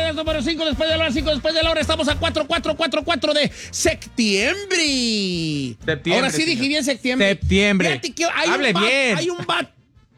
las número 5 después de la hora, 5 después de la hora. Estamos a 4 de septiembre. Ahora sí dije bien septiembre. Fíjate que hable bien. Hay un vato.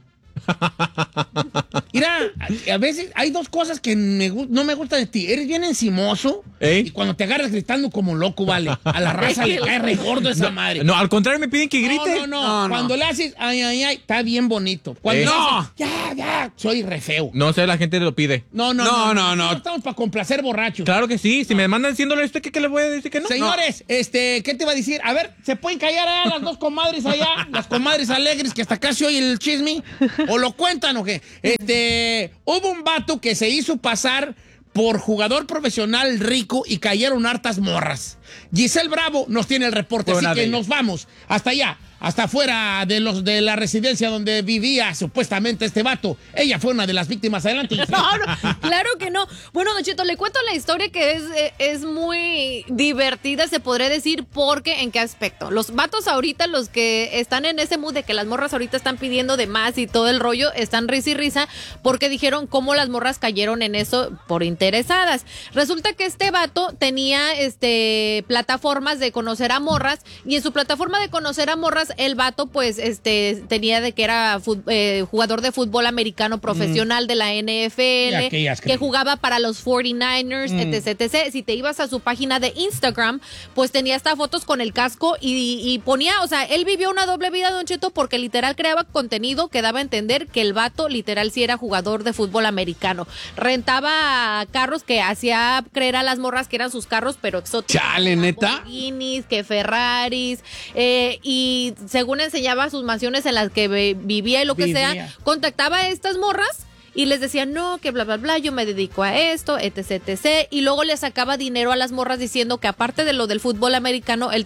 Mira, a veces hay dos cosas que no me gustan de ti. Eres bien encimoso y cuando te agarras gritando como loco, vale. A la raza le cae re gordo esa madre. No, al contrario, me piden que grite. No. Cuando le haces ay, está bien bonito. Cuando le haces, ya, soy re feo. No sé, la gente lo pide. No. Estamos para complacer borrachos. Claro que sí. Si me mandan diciéndole ¿qué le voy a decir que no? Señores, ¿qué te iba a decir? A ver, ¿se pueden callar a las dos comadres allá? Las comadres alegres que hasta casi oye el chisme. ¿O lo cuentan o qué? Hubo un vato que se hizo pasar por jugador profesional rico y cayeron hartas morras. Giselle Bravo nos tiene el reporte, así que nos vamos hasta allá, hasta afuera de la residencia donde vivía supuestamente este vato. Ella fue una de las víctimas. Adelante. No, claro que no. Bueno, Don Cheto, le cuento la historia que es muy divertida, se podría decir, porque ¿en qué aspecto? Los vatos ahorita, los que están en ese mood de que las morras ahorita están pidiendo de más y todo el rollo, están risa y risa porque dijeron cómo las morras cayeron en eso por interesadas. Resulta que este vato tenía plataformas de conocer a morras y en su plataforma de conocer a morras el vato pues tenía de que era jugador de fútbol americano profesional de la NFL, que jugaba para los 49ers, etc. Si te ibas a su página de Instagram, pues tenía hasta fotos con el casco y ponía, o sea, él vivió una doble vida, Don Cheto, porque literal creaba contenido que daba a entender que el vato literal sí era jugador de fútbol americano. Rentaba carros que hacía creer a las morras que eran sus carros, pero exóticos. Chale, ¿neta? Lamborghinis, que Ferraris, y según enseñaba sus mansiones en las que vivía y lo que sea, contactaba a estas morras y les decía, no, que bla, bla, bla, yo me dedico a esto, etc. Y luego le sacaba dinero a las morras diciendo que aparte de lo del fútbol americano, él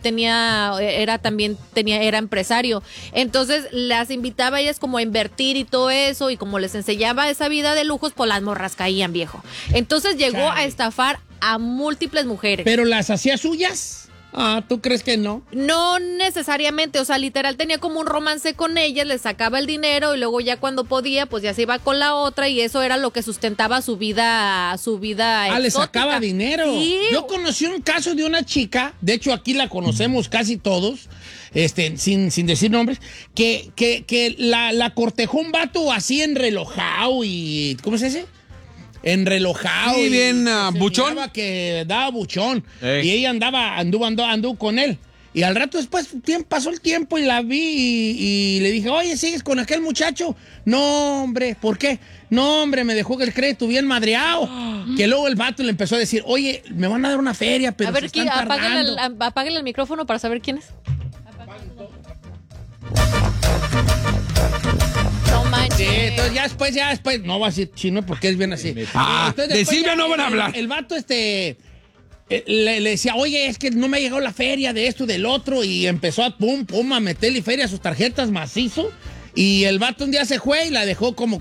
era empresario. Entonces las invitaba a ellas como a invertir y todo eso, y como les enseñaba esa vida de lujos, pues las morras caían, viejo. Entonces llegó a estafar a múltiples mujeres. ¿Pero las hacía suyas? ¿Tú crees que no? No necesariamente, o sea, literal tenía como un romance con ellas, les sacaba el dinero y luego ya cuando podía, pues ya se iba con la otra y eso era lo que sustentaba su vida exótica. Le sacaba dinero. Sí. Yo conocí un caso de una chica, de hecho aquí la conocemos casi todos, sin decir nombres, que la cortejó un vato así enrelojado y, ¿cómo se dice? Enrelojado. Sí, bien buchón. Que daba buchón. Ey. Y ella anduvo con él. Y al rato después pasó el tiempo y la vi y le dije, oye, ¿sigues con aquel muchacho? No, hombre, ¿por qué? No, hombre, me dejó el crédito bien madreado. Que luego el vato le empezó a decir, oye, me van a dar una feria, pero a ver, se están tardando. apáguenle el micrófono para saber quién es. No manches. Sí, entonces ya después, no va a decir chino porque es bien así. Entonces, de Silvia ya, no van a hablar. El vato le decía, oye, es que no me ha llegado la feria de esto y del otro, y empezó a a meterle feria a sus tarjetas macizo, y el vato un día se fue y la dejó como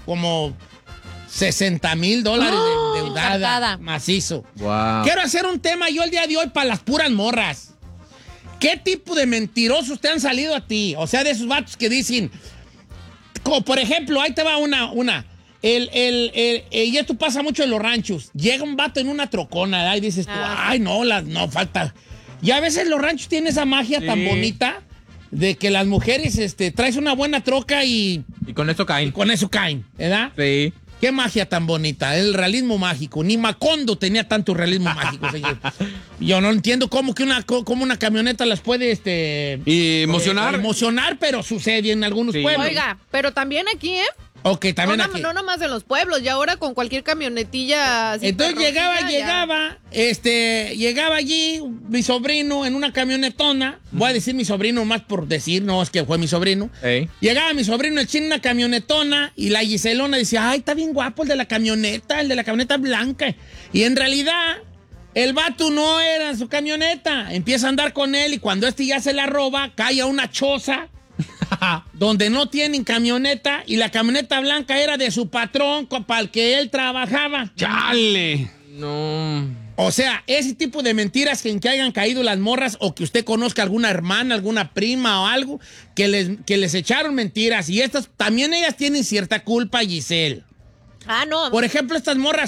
$60,000 endeudada, macizo. Wow. Quiero hacer un tema yo el día de hoy para las puras morras. ¿Qué tipo de mentirosos te han salido a ti? O sea, de esos vatos que dicen, como por ejemplo, ahí te va una. Y esto pasa mucho en los ranchos. Llega un vato en una trocona, ¿verdad? Y dices tú, ay, no falta. Y a veces los ranchos tienen esa magia tan bonita de que las mujeres traes una buena troca y con eso caen. ¿verdad? Sí. Qué magia tan bonita, el realismo mágico. Ni Macondo tenía tanto realismo mágico, señor. Yo no entiendo cómo una camioneta las puede emocionar, pero sucede en algunos pueblos. Oiga, pero también aquí, Ok, también aquí. No nomás en los pueblos, y ahora con cualquier camionetilla. Así entonces llegaba allí mi sobrino en una camionetona. Voy a decir mi sobrino más por decir, no es que fue mi sobrino. Llegaba mi sobrino el chino en una camionetona y la Giselona decía, ay, está bien guapo el de la camioneta blanca. Y en realidad el vato no era su camioneta. Empieza a andar con él y cuando ya se la roba, cae a una choza donde no tienen camioneta y la camioneta blanca era de su patrón para el que él trabajaba. ¡Chale! No. O sea, ese tipo de mentiras en que hayan caído las morras o que usted conozca alguna hermana, alguna prima o algo que les echaron mentiras, y estas también ellas tienen cierta culpa, Giselle. No. Por ejemplo, estas morras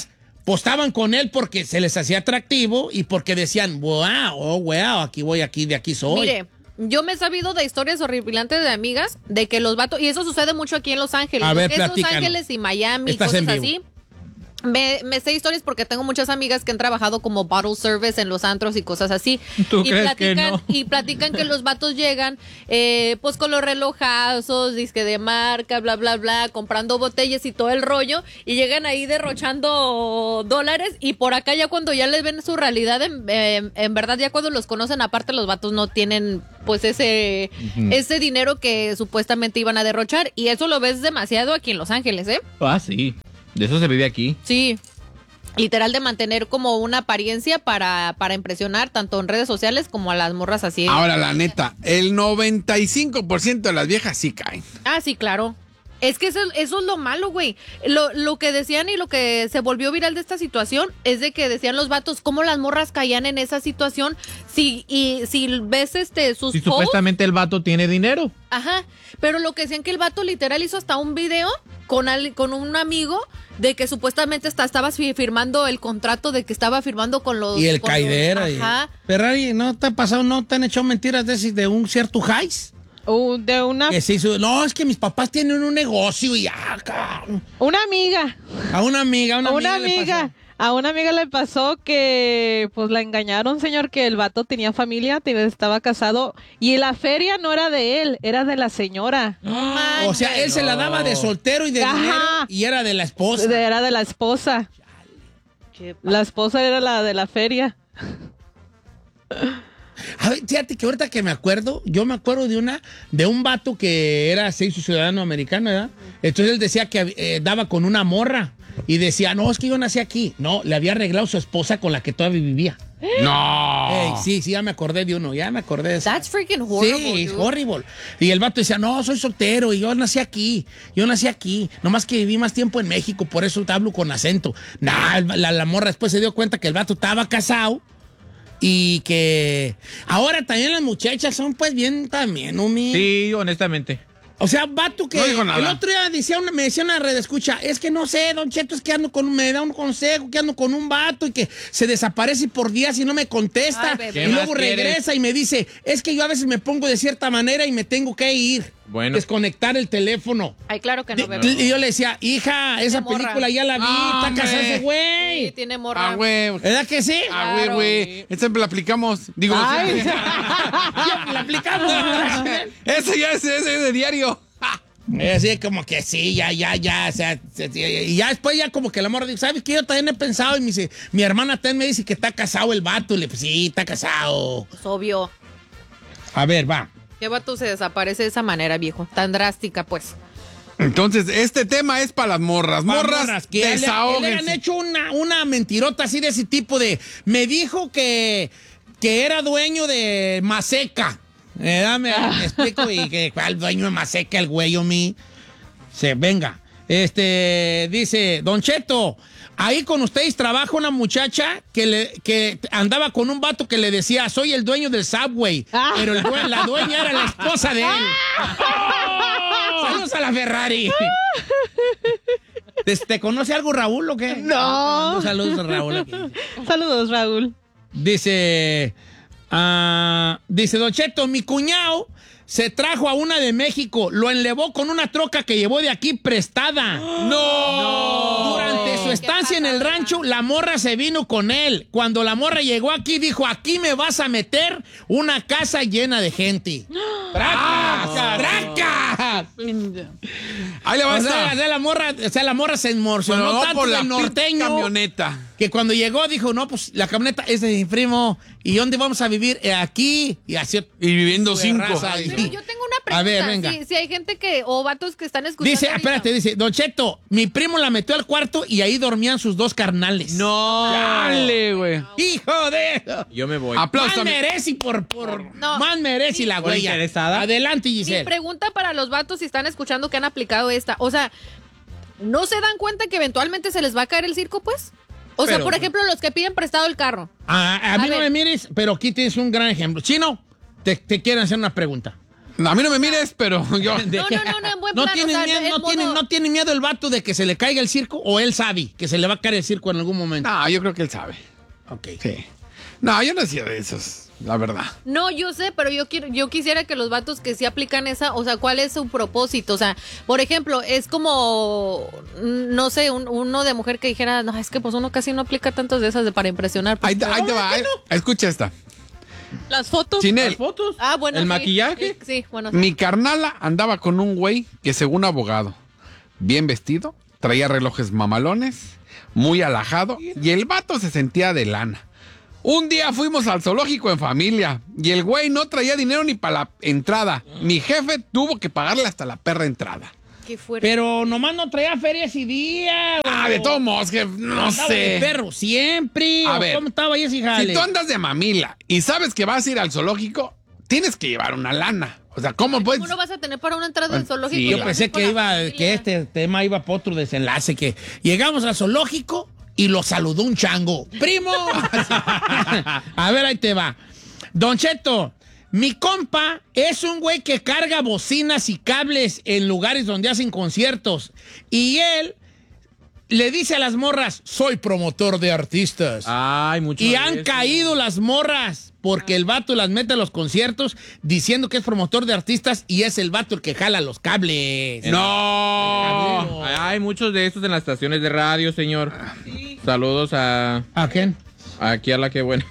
postaban con él porque se les hacía atractivo y porque decían, wow, aquí voy, de aquí soy. Mire, yo me he sabido de historias horripilantes de amigas de que los vatos, y eso sucede mucho aquí en Los Ángeles. A ver, Los platícanos. Ángeles y Miami, Estás cosas en vivo. así. Me sé historias porque tengo muchas amigas que han trabajado como bottle service en los antros y cosas así. ¿Tú y crees que no? Y platican que los vatos llegan pues con los relojazos, disque de marca, bla, bla, bla, comprando botellas y todo el rollo, y llegan ahí derrochando dólares, y por acá ya cuando ya les ven su realidad, en verdad ya cuando los conocen, aparte los vatos no tienen pues ese dinero que supuestamente iban a derrochar, y eso lo ves demasiado aquí en Los Ángeles, ¿eh? Ah, sí. De eso se vive aquí. Sí, literal de mantener como una apariencia para impresionar tanto en redes sociales como a las morras así. Ahora, la neta, el 95% de las viejas sí caen. Ah, sí, claro. Es que eso es lo malo, güey. Lo que decían y lo que se volvió viral de esta situación es de que decían los vatos cómo las morras caían en esa situación. Si ves sus Si posts. supuestamente el vato tiene dinero. Ajá, pero lo que decían que el vato literal hizo hasta un video con un amigo de que supuestamente estaba firmando el contrato, de que estaba firmando con los... Y el con caidero. Ajá. Ferrari, ¿no te ha pasado, no te han hecho mentiras de un cierto Jais? De una Que se hizo, no, es que mis papás tienen un negocio y ya, amiga. a una amiga le pasó. A una amiga le pasó que pues la engañaron, señor, que el vato tenía familia, estaba casado, y la feria no era de él, era de la señora. O sea, él se la daba de soltero y de Ajá. dinero y era de la esposa. Era de la esposa. La esposa era la de la feria. A ver, fíjate que ahorita que me acuerdo, yo me acuerdo de un vato que se hizo ciudadano americano, ¿verdad? Entonces él decía que daba con una morra y decía, no, es que yo nací aquí. No, le había arreglado su esposa con la que todavía vivía. No. Sí, ya me acordé de uno, ya me acordé de eso. That's freaking horrible. Sí, es dude. horrible. Y el vato decía, no, soy soltero y yo nací aquí. Nomás que viví más tiempo en México, por eso te hablo con acento. Nah, la morra después se dio cuenta que el vato estaba casado. Y que ahora también las muchachas son pues bien también, Umi. Sí, honestamente. O sea, vato que No dijo nada. el otro día me decía una red escucha, es que no sé, Don Cheto, es que me da un consejo, que ando con un vato y que se desaparece por días y no me contesta. Ay, bebé. Y ¿Qué luego más quieres? regresa y me dice, es que yo a veces me pongo de cierta manera y me tengo que ir. Bueno. Desconectar el teléfono. Ay, claro que no, bebé. Y yo le decía, hija, esa morra. película ya la vi, Ah, está casado hombre. ese Sí, güey. tiene morra. Ah, güey. ¿Verdad que sí? Ah, güey, güey. Esta la aplicamos. Digo, Ay. Ya la aplicamos. ese ya es de diario. Así como que sí, ya, o sea, y ya después ya como que la morra dice, ¿sabes qué? Yo también he pensado, y me dice, mi hermana también me dice que está casado el vato, y le pues sí, está casado. Es obvio. A ver, va. ¿Qué vato se desaparece de esa manera, viejo? Tan drástica, pues. Entonces, este tema es para las morras. Morras, que le han desahóguense. hecho una mentirota así de ese tipo de, me dijo que era dueño de Maseca. Me explico y que cuál dueño de Maseca el güey o mí. Venga. Dice, Don Cheto, ahí con ustedes trabaja una muchacha que andaba con un vato que le decía, soy el dueño del Subway, pero la dueña era la esposa de él. Saludos a la Ferrari. ¿Te conoce algo Raúl o qué? No. Saludos a Raúl aquí. Saludos, Raúl. Dice, Don Cheto, mi cuñado se trajo a una de México, lo enlevó con una troca que llevó de aquí prestada. ¡No! Durante su estancia en el rancho, la morra se vino con él. Cuando la morra llegó aquí, dijo, aquí me vas a meter una casa llena de gente. ¡Tracas! ¡Tracas! Ahí le va a estar. La morra se emocionó Bueno, no tanto por la del norteño camioneta. que cuando llegó dijo, no, pues la camioneta es de mi primo. ¿Y dónde vamos a vivir? Aquí. Y así. Y viviendo cinco. raza ahí. Pero yo tengo una pregunta. A ver, venga. Si hay gente o vatos que están escuchando. Dice, ahorita. espérate, dice, Don Cheto, mi primo la metió al cuarto y ahí dormían sus dos carnales. No. Dale, güey. ¡Hijo de... Yo me voy. Aplausos. Más merece por No. más merece la ¿Por huella. interesada? Adelante, Mi Giselle. pregunta para los vatos si están escuchando que han aplicado esta. O sea, ¿no se dan cuenta que eventualmente se les va a caer el circo, pues? O sea, Pero- por ejemplo, los que piden prestado el carro. A mí A no ver. me mires, pero aquí tienes un gran ejemplo. Chino, te quieren hacer una pregunta. No, a mí no me mires, pero yo... No, en buen ¿No plan. tiene, o sea, miedo, el no, modo- tiene, ¿No tiene miedo el vato de que se le caiga el circo o él sabe que se le va a caer el circo en algún momento? No, yo creo que él sabe. Ok. Sí. No, yo no hacía de esos, la verdad. No, yo sé, pero yo quisiera que los vatos que sí aplican esa, o sea, ¿cuál es su propósito? O sea, por ejemplo, es como, no sé, uno de mujer que dijera, no, es que pues uno casi no aplica tantas de esas para impresionar. Pues, Ahí te va. Escucha esta. Las fotos. Chinel, ¿Las fotos? bueno, ¿El sí, maquillaje? Sí, bueno. Sí. mi carnala andaba con un güey que según abogado, bien vestido, traía relojes mamalones, muy alajado, y el vato se sentía de lana. Un día fuimos al zoológico en familia y el güey no traía dinero ni para la entrada. Mi jefe tuvo que pagarle hasta la perra entrada. Qué fuerte. Pero nomás no traía ferias y días. De todos modos, que no Andaba de sé. perro siempre. A ¿O ver, ¿Cómo estaba ahí ese jale? Si tú andas de mamila y sabes que vas a ir al zoológico, tienes que llevar una lana. O sea, ¿cómo puedes? ¿Cómo no vas a tener para una entrada del zoológico? sí, Yo la- pensé que este tema iba para otro desenlace, que llegamos al zoológico y lo saludó un chango. ¡Primo! A ver, ahí te va. Don Cheto, mi compa es un güey que carga bocinas y cables en lugares donde hacen conciertos. Y él le dice a las morras, soy promotor de artistas. Ay, mucho. Y de han eso. caído las morras porque el vato las mete a los conciertos diciendo que es promotor de artistas y es el vato el que jala los cables. No. Hay muchos de estos en las estaciones de radio, señor. Saludos ¿A quién? aquí a la que buena.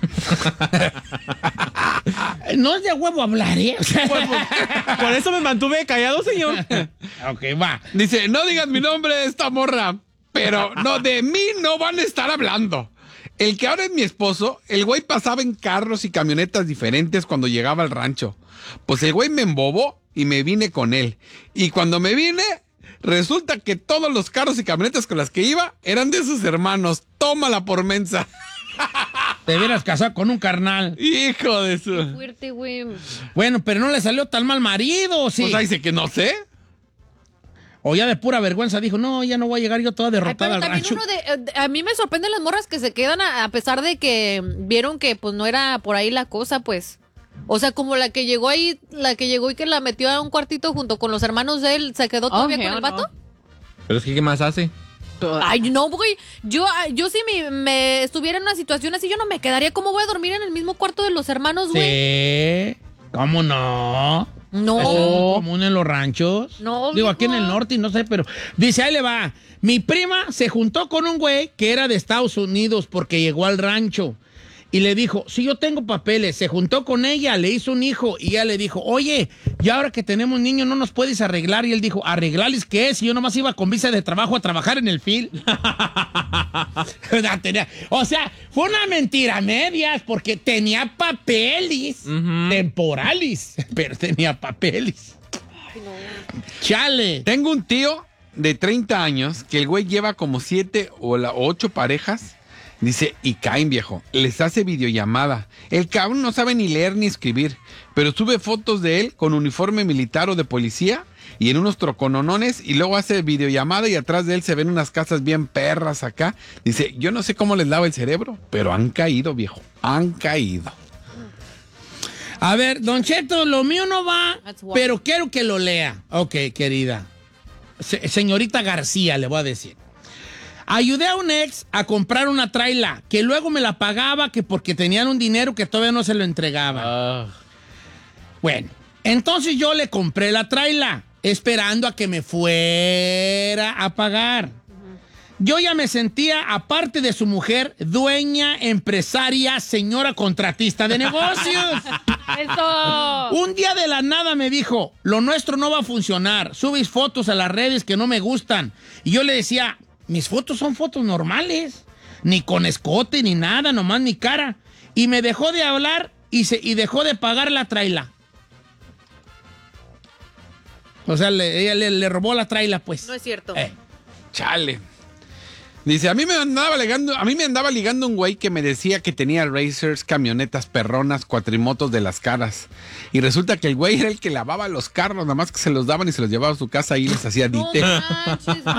No es de huevo hablar, ¿eh? O sea, Por eso me mantuve callado, señor. ok, va. Dice, no digas mi nombre de esta morra, pero no, de mí no van a estar hablando. El que ahora es mi esposo, el güey pasaba en carros y camionetas diferentes cuando llegaba al rancho. Pues el güey me embobó y me vine con él. Y cuando me vine, resulta que todos los carros y camionetas con las que iba eran de sus hermanos. Tómala por mensa. Te hubieras casado con un carnal. Hijo de su... Fuerte, güey. Bueno, pero no le salió tan mal marido, ¿sí? Pues ahí dice que no sé. O ya de pura vergüenza dijo, no, ya no voy a llegar yo toda Ay, derrotada pero al también rancho. a mí me sorprenden las morras que se quedan a pesar de que vieron que pues no era por ahí la cosa, pues. O sea, como la que llegó ahí, la que llegó y que la metió a un cuartito junto con los hermanos de él, ¿se quedó todavía con el no. vato? Pero es que, ¿qué más hace? Ay, no, güey. Yo si me estuviera en una situación así, yo no me quedaría. ¿Cómo voy a dormir en el mismo cuarto de los hermanos, güey? Sí. ¿Cómo no? No. ¿Es común en los ranchos? No, Digo, aquí en mijo. el norte y no sé, pero... Dice, ahí le va. Mi prima se juntó con un güey que era de Estados Unidos porque llegó al rancho. Y le dijo, sí, yo tengo papeles. Se juntó con ella, le hizo un hijo. Y ella le dijo, oye, ya ahora que tenemos niños, ¿no nos puedes arreglar? Y él dijo, ¿arreglarles qué? Si yo nomás iba con visa de trabajo a trabajar en el field. O sea, fue una mentira a medias porque tenía papeles temporales. Pero tenía papeles. Chale. Tengo un tío de 30 años que el güey lleva como 7 o 8 parejas. Dice, y caen, viejo. Les hace videollamada. El cabrón no sabe ni leer ni escribir, pero sube fotos de él con uniforme militar o de policía y en unos trocononones y luego hace videollamada y atrás de él se ven unas casas bien perras acá. Dice, yo no sé cómo les lava el cerebro, pero han caído, viejo. Han caído. A ver, Don Cheto, lo mío no va, That's why. pero quiero que lo lea. Ok, querida. Señorita García, le voy a decir. Ayudé a un ex a comprar una traila que luego me la pagaba que porque tenían un dinero que todavía no se lo entregaba. Bueno, entonces yo le compré la traila esperando a que me fuera a pagar. Yo ya me sentía, aparte de su mujer, dueña, empresaria, señora contratista de negocios. ¡Eso! Un día de la nada me dijo, lo nuestro no va a funcionar, subes fotos a las redes que no me gustan. Y yo le decía, mis fotos son fotos normales, ni con escote ni nada, nomás mi cara. Y me dejó de hablar y dejó de pagar la traila. O sea, ella le robó la traila, pues. No es cierto. Chale. Dice, a mí me andaba ligando un güey que me decía que tenía racers, camionetas perronas, cuatrimotos de las caras. Y resulta que el güey era el que lavaba los carros, nada más que se los daban y se los llevaba a su casa y les hacía No dite. manches, güey.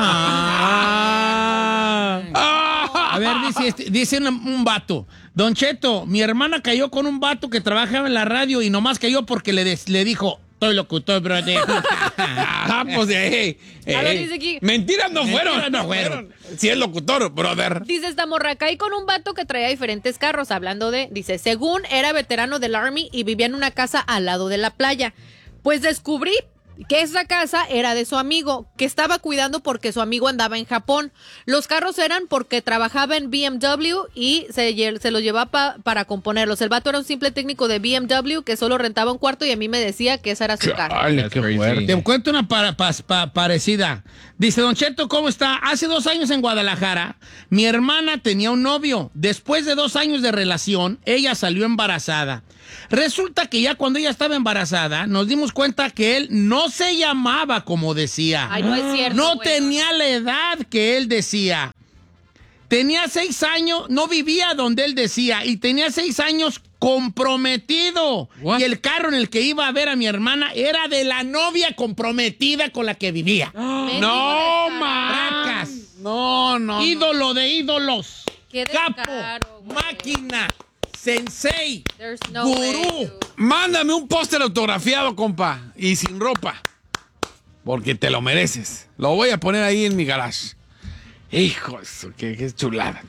A ver, dice un vato. Don Cheto, mi hermana cayó con un vato que trabajaba en la radio y nomás cayó porque le dijo, Estoy locutor, brother. Pues, A ver, dice aquí. Mentiras no fueron. Mentiras no fueron. Si es locutor, brother. Dice esta morra, caí con un vato que traía diferentes carros, hablando de, dice, según era veterano del Army y vivía en una casa al lado de la playa. Pues descubrí que esa casa era de su amigo, que estaba cuidando porque su amigo andaba en Japón. Los carros eran porque trabajaba en BMW y se los llevaba para componerlos. El vato era un simple técnico de BMW que solo rentaba un cuarto y a mí me decía que esa era su casa. Ay, qué fuerte. Te cuento una parecida. Dice, Don Cheto, ¿cómo está? Hace 2 años en Guadalajara, mi hermana tenía un novio. Después de 2 años de relación, ella salió embarazada. Resulta que ya cuando ella estaba embarazada, nos dimos cuenta que él no se llamaba como decía. Ay, no es cierto. No güey. tenía la edad que él decía. Tenía 6 años, no vivía donde él decía, y tenía 6 años comprometido. What? Y el carro en el que iba a ver a mi hermana era de la novia comprometida con la que vivía. No, Bracas. No. Ídolo de ídolos. Qué Capo. descaro, güey. Máquina. Sensei. There's no way, Gurú. dude. Mándame un póster autografiado, compa. Y sin ropa. Porque te lo mereces. Lo voy a poner ahí en mi garage. Hijo, eso, qué chulada.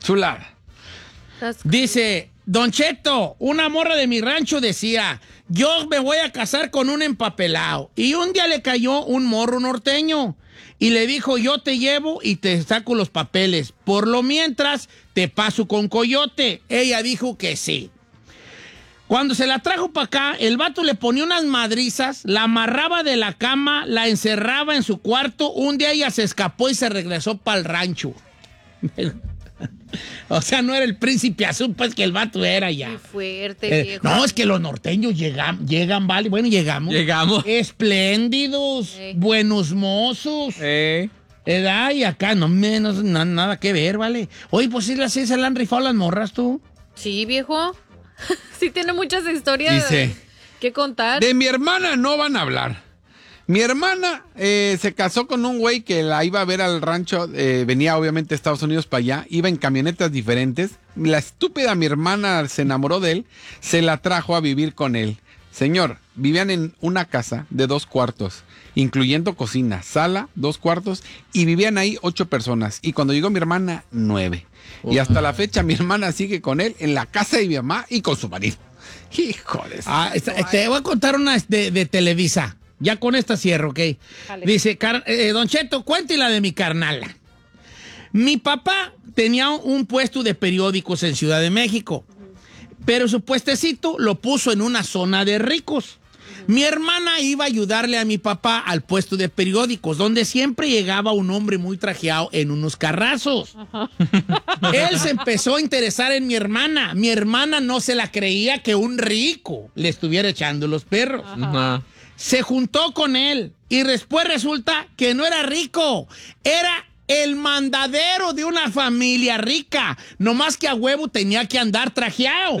Dice, Don Cheto, una morra de mi rancho decía, yo me voy a casar con un empapelado. Y un día le cayó un morro norteño y le dijo, yo te llevo y te saco los papeles. Por lo mientras, te paso con coyote. Ella dijo que sí. Cuando se la trajo para acá, el vato le ponía unas madrizas, la amarraba de la cama, la encerraba en su cuarto. Un día ella se escapó y se regresó para el rancho. O sea, no era el príncipe azul, pues que el vato era ya. Muy fuerte, viejo. No, es que los norteños llegan, vale. Bueno, llegamos. Espléndidos, buenos mozos. Edad y acá, nada que ver, vale. Oye, pues sí, así se le han rifado las morras, tú. Sí, viejo. Sí tiene muchas historias Dice, que contar. de mi hermana no van a hablar. Mi hermana se casó con un güey que la iba a ver al rancho, venía obviamente de Estados Unidos para allá, iba en camionetas diferentes. La estúpida mi hermana se enamoró de él, se la trajo a vivir con él. Señor, vivían en una casa de 2 cuartos, incluyendo cocina, sala, 2 cuartos, y vivían ahí 8 personas. Y cuando llegó mi hermana, 9. Y hasta la fecha mi hermana sigue con él en la casa de mi mamá y con su marido. Híjoles. Te voy a contar una de Televisa. Ya con esta cierro, ¿ok? Vale. Dice, Don Cheto, cuéntela de mi carnala. Mi papá tenía un puesto de periódicos en Ciudad de México, pero su puestecito lo puso en una zona de ricos. Mi hermana iba a ayudarle a mi papá al puesto de periódicos, donde siempre llegaba un hombre muy trajeado en unos carrazos. Él se empezó a interesar en mi hermana. Mi hermana no se la creía que un rico le estuviera echando los perros. Ajá. Se juntó con él y después resulta que no era rico, era el mandadero de una familia rica, nomás que a huevo tenía que andar trajeado.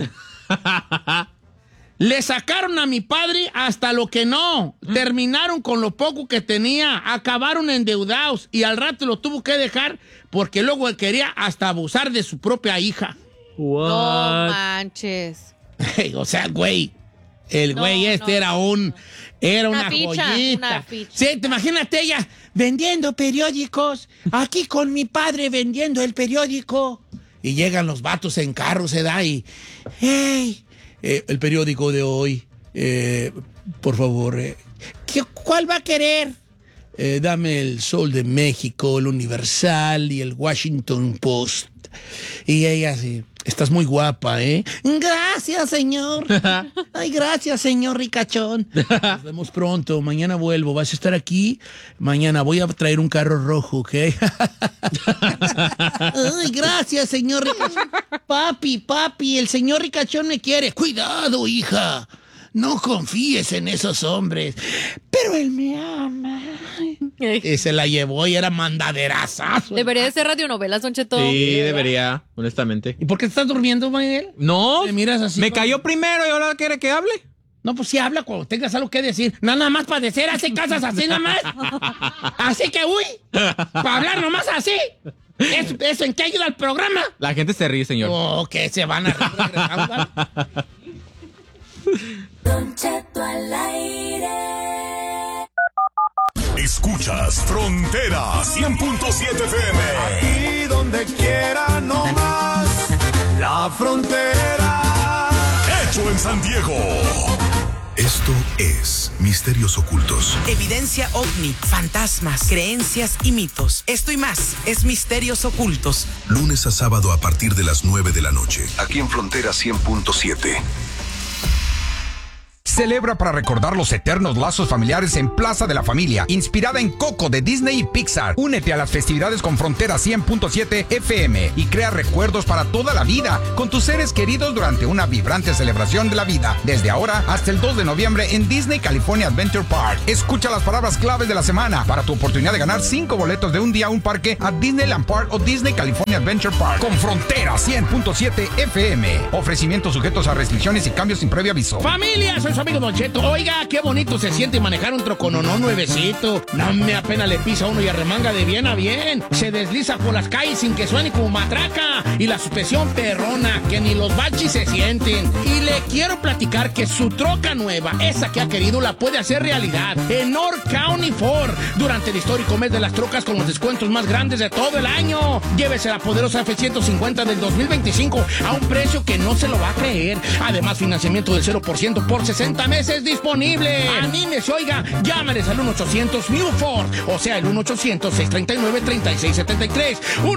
Le sacaron a mi padre hasta lo que no, terminaron con lo poco que tenía, acabaron endeudados y al rato lo tuvo que dejar porque luego él quería hasta abusar de su propia hija. No manches. O sea, güey, el No, güey no. era una ficha, joyita. una ficha. Sí, te imagínate ella vendiendo periódicos, aquí con mi padre vendiendo el periódico. Y llegan los vatos en carro, se da y, hey, el periódico de hoy, por favor, ¿cuál va a querer? Dame el Sol de México, el Universal y el Washington Post. Y ella así, estás muy guapa, ¿eh? Gracias, señor. Ay, gracias, señor ricachón. Nos vemos pronto. Mañana vuelvo. ¿Vas a estar aquí? Mañana voy a traer un carro rojo, ¿ok? Ay, gracias, señor ricachón. Papi, el señor ricachón me quiere. Cuidado, hija. No confíes en esos hombres. Pero él me ama. Y se la llevó y era mandaderazazo. Debería de ser radionovelas, Don Cheto. Sí, debería, honestamente. ¿Y por qué estás durmiendo, Manuel? No, Me miras así. me cayó primero y ahora quiere que hable. No, pues sí habla cuando tengas algo que decir. No, nada más para decir, hace casas así nada más. Así que, uy, para hablar nomás así. ¿Eso en qué ayuda al programa? La gente se ríe, señor. Oh, que se van a regresar. Don Cheto al aire. Escuchas Frontera 100.7 FM. Aquí donde quiera, no más. La frontera. Hecho en San Diego. Esto es Misterios Ocultos. Evidencia ovni, fantasmas, creencias y mitos. Esto y más es Misterios Ocultos. Lunes a sábado a partir de las 9 de la noche. Aquí en Frontera 100.7. Celebra para recordar los eternos lazos familiares en Plaza de la Familia, inspirada en Coco de Disney y Pixar. Únete a las festividades con Frontera 100.7 FM y crea recuerdos para toda la vida con tus seres queridos durante una vibrante celebración de la vida. Desde ahora hasta el 2 de noviembre en Disney California Adventure Park. Escucha las palabras claves de la semana para tu oportunidad de ganar 5 boletos de un día a un parque a Disneyland Park o Disney California Adventure Park con Frontera 100.7 FM. Ofrecimientos sujetos a restricciones y cambios sin previo aviso. ¡Familia! Soy su amigo Don Cheto. Oiga, qué bonito se siente manejar un trocononón nuevecito. No me apenas le pisa uno y arremanga de bien a bien. Se desliza por las calles sin que suene como matraca. Y la suspensión perrona, que ni los baches se sienten. Y le quiero platicar que su troca nueva, esa que ha querido, la puede hacer realidad en North County Ford. Durante el histórico mes de las trocas con los descuentos más grandes de todo el año. Llévese la poderosa F-150 del 2025 a un precio que no se lo va a creer. Además, financiamiento del 0% por 60 meses disponible. Anímese, oiga, llámales al 1-800-NEW-FORD, o sea, el 1-800-639-3673,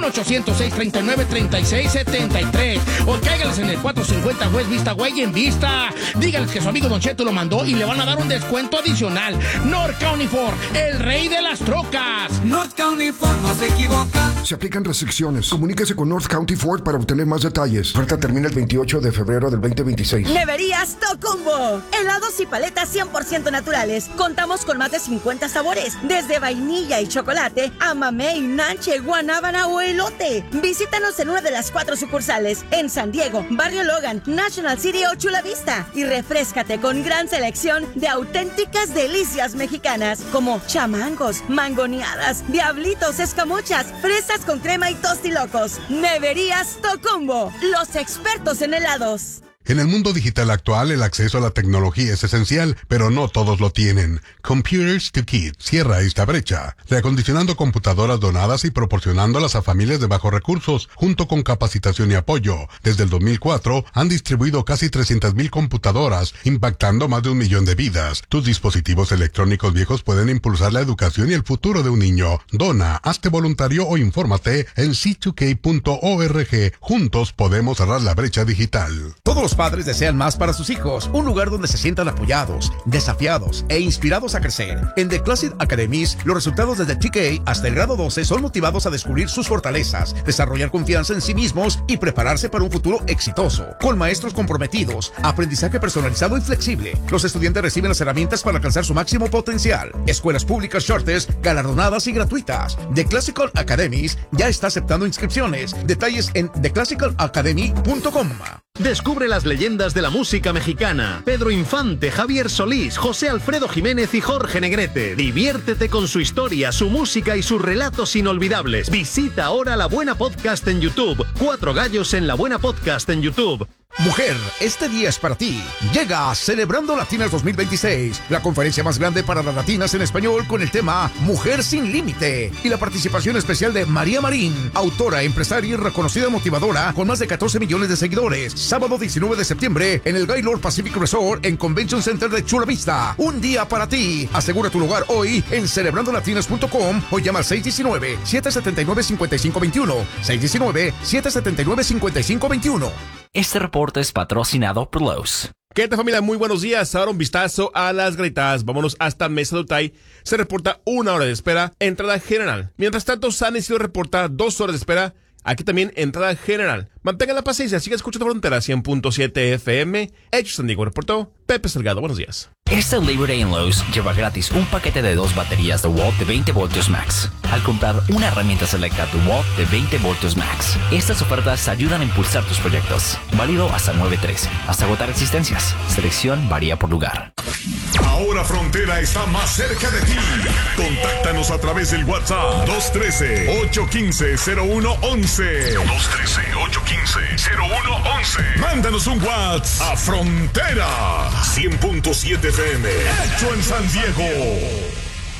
1-800-639-3673, o cáigales en el 450 West Vista Way en Vista. Díganles que su amigo Don Cheto lo mandó y le van a dar un descuento adicional. North County Ford, el rey de las trocas. North County Ford no se equivoca. Se aplican restricciones. Comuníquese con North County Ford para obtener más detalles. Oferta termina el 28 de febrero del 2026. Neverías Tocumbo. Helados y paletas 100% naturales. Contamos con más de 50 sabores, desde vainilla y chocolate a mamey, nanche, guanábana o elote. Visítanos en una de las 4 sucursales, en San Diego, Barrio Logan, National City o Chula Vista, y refréscate con gran selección de auténticas delicias mexicanas como chamangos, mangoneadas, diablitos, escamochas, fresas con crema y tostilocos. Neverías Tocumbo, los expertos en helados. En el mundo digital actual, el acceso a la tecnología es esencial, pero no todos lo tienen. Computers to Kids cierra esta brecha, reacondicionando computadoras donadas y proporcionándolas a familias de bajos recursos, junto con capacitación y apoyo. Desde el 2004, han distribuido casi 300,000 computadoras, impactando más de 1 millón de vidas. Tus dispositivos electrónicos viejos pueden impulsar la educación y el futuro de un niño. Dona, hazte voluntario o infórmate en c2k.org. Juntos podemos cerrar la brecha digital. Todos los padres desean más para sus hijos, un lugar donde se sientan apoyados, desafiados e inspirados a crecer. En The Classic Academies, los resultados desde TK hasta el grado 12 son motivados a descubrir sus fortalezas, desarrollar confianza en sí mismos y prepararse para un futuro exitoso. Con maestros comprometidos, aprendizaje personalizado y flexible, los estudiantes reciben las herramientas para alcanzar su máximo potencial. Escuelas públicas Charters, galardonadas y gratuitas. The Classical Academies ya está aceptando inscripciones. Detalles en theclassicalacademy.com. Descubre las leyendas de la música mexicana. Pedro Infante, Javier Solís, José Alfredo Jiménez y Jorge Negrete. Diviértete con su historia, su música y sus relatos inolvidables. Visita ahora La Buena Podcast en YouTube. 4 gallos en La Buena Podcast en YouTube. Mujer, este día es para ti. Llega Celebrando Latinas 2026, la conferencia más grande para las latinas en español con el tema Mujer sin Límite y la participación especial de María Marín, autora, empresaria y reconocida motivadora con más de 14 millones de seguidores. Sábado 19 de septiembre en el Gaylord Pacific Resort en Convention Center de Chula Vista. Un día para ti. Asegura tu lugar hoy en celebrandolatinas.com o llama al 619-779-5521. 619-779-5521. Este reporte es patrocinado por Lowe's. ¿Qué tal, familia? Muy buenos días. Ahora un vistazo a las gritadas. Vámonos hasta Mesa de Otay. Se reporta 1 hora de espera, entrada general. Mientras tanto, San Isidro reporta 2 horas de espera. Aquí también entrada general. Mantengan la paciencia, siga escuchando Frontera 100.7 FM. Hecho San Diego, reportó Pepe Salgado. Buenos días. Este Labor Day en Lowe's lleva gratis un paquete de 2 baterías DeWalt de 20 voltios max al comprar una herramienta selecta DeWalt de 20 voltios max. Estas ofertas ayudan a impulsar tus proyectos. Válido hasta 9/3, hasta agotar existencias. Selección varía por lugar. Ahora Frontera está más cerca de ti. Contáctanos a través del WhatsApp 213-815-0111. 213-815-0111. Mándanos un WhatsApp a Frontera 100.7 FM. Hecho en San Diego.